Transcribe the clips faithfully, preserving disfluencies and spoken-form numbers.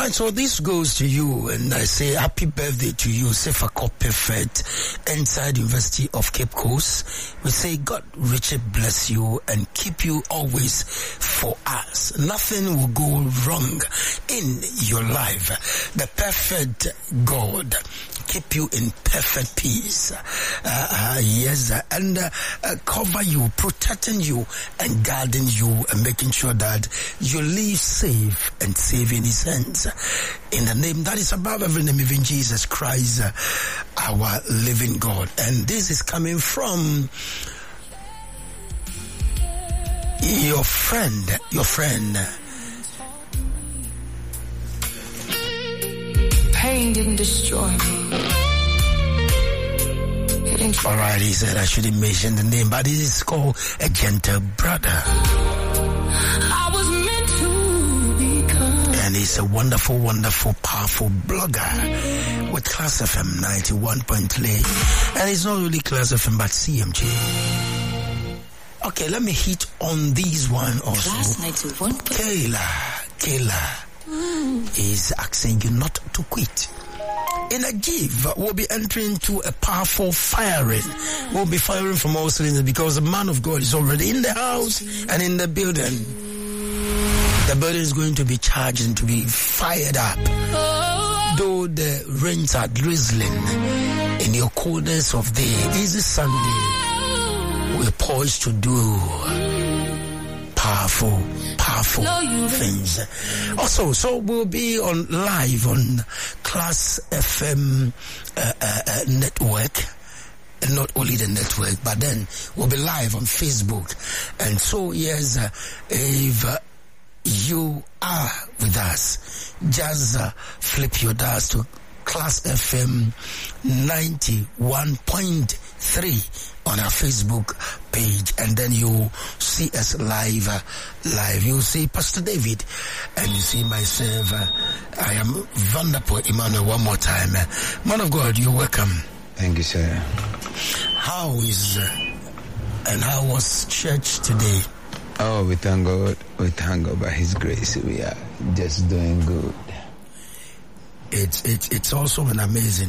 right, so this goes to you, and I say happy birthday to you, Sefako Perfect, inside University of Cape Coast. We say God richly bless you and keep you always for us. Nothing will go wrong in your life. The perfect God keep you in perfect peace. Uh, uh, yes, uh, and uh, uh, cover you, protecting you and guarding you and making sure that you live safe and safe in His hands. In the name that is above every name, even Jesus Christ, uh, our living God. And this is coming from your friend, your friend. Pain didn't destroy me. All right, he said I shouldn't mention the name, but this is called A Gentle Brother. I was meant to become. And he's a wonderful, wonderful, powerful blogger with Class F M ninety-one point three. And it's not really Class F M, but C M G. Okay, let me hit on these one also. Class ninety-one. Kayla, Kayla mm. is asking you not to quit. In a give, we'll be entering into a powerful firing. We'll be firing from all cylinders because the man of God is already in the house and in the building. The building is going to be charged and to be fired up. Though the rains are drizzling in your coldness of the easy Sunday, we're poised to do powerful, powerful things. Also, so we'll be on live on Class F M uh, uh, uh, network. And not only the network, but then we'll be live on Facebook. And so, yes, uh, if uh, you are with us, just uh, flip your dials to Class F M ninety-one point three on our Facebook page, and then you see us live, uh, live. You see Pastor David, and you see myself. Uh, I am Vanderpool Emmanuel one more time. Uh, man of God, you're welcome. Thank you, sir. How is uh, and how was church today? Oh, we thank God. We thank God by His grace. We are just doing good. It's it's it's also an amazing,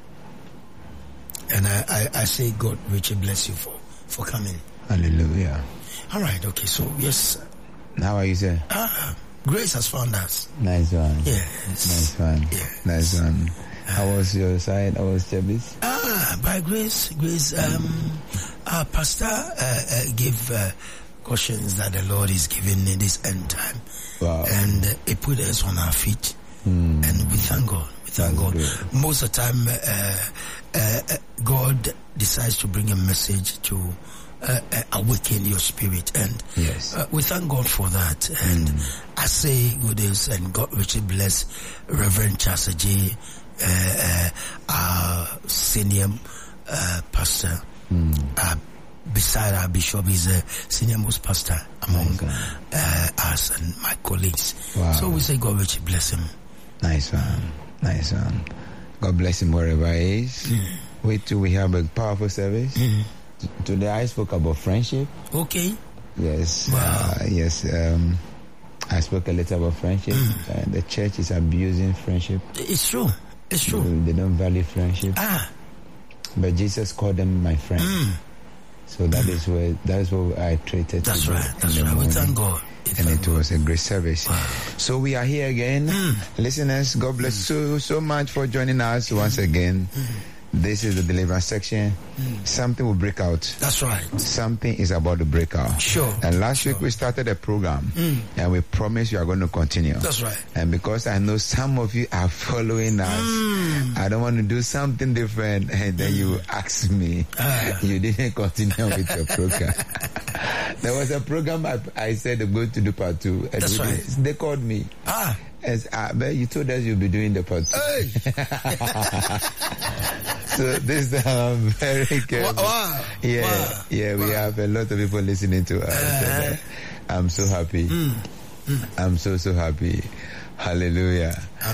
and I, I, I say God richly bless you for, for coming. Hallelujah. All right, okay, so yes. How are you, sir? Ah, grace has found us. Nice one. Yes. Nice one. Yes. Nice one. How was your side? How was Chebis? Ah, by grace, grace. Um, our pastor uh, uh, gave uh, cautions that the Lord is giving in this end time, wow. and uh, He put us on our feet. Mm. And we thank God. We thank That's God. good. Most of the time, uh, uh, uh, God decides to bring a message to uh, uh, awaken your spirit, and yes. uh, we thank God for that. And mm. I say good news, and God richly bless Reverend Charles J, uh, uh, our senior uh, pastor. Mm. Uh, beside our bishop, is a senior most pastor among uh, us and my colleagues. Wow. So we say God richly bless him. Nice one. Nice one. God bless him wherever he is. Mm. Wait till we have a powerful service. Mm. Today I spoke about friendship. Okay. Yes. Wow. Uh, yes. Um, I spoke a little about friendship. Mm. Uh, the church is abusing friendship. It's true. It's true. They don't value friendship. Ah. But Jesus called them my friend. Mm. So that mm. is where that is what I treated. That's right. That's right. We thank God. And it was a great service. Wow. So we are here again. Mm. Listeners, God bless mm. you so much for joining us once again. Mm. This is the deliverance section. Mm. Something will break out. That's right. Something is about to break out. Sure. And last sure. week we started a program, mm. and we promised you are going to continue. That's right. And because I know some of you are following us, mm. I don't want to do something different, and then mm. you ask me, ah. you didn't continue with your program. There was a program I, I said I'm going to do part two. And That's right. They called me. Ah. As, uh, but you told us you'll be doing the part two. Hey. So this is um, very careful. Wow. Yeah, wow. yeah, we wow. have a lot of people listening to us. Uh, and, uh, I'm so happy. Mm. Mm. I'm so, so happy. Hallelujah.